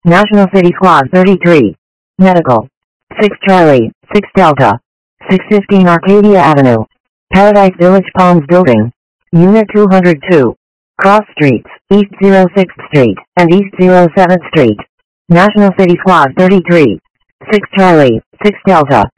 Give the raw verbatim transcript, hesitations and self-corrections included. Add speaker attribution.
Speaker 1: National City Squad thirty-three. Medical. six Charlie, six Delta. six fifteen Arcadia Avenue. Paradise Village Palms Building. Unit two hundred two. Cross Streets, East oh sixth Street, and East oh seventh Street. National City Squad thirty-three. six Charlie, six Delta.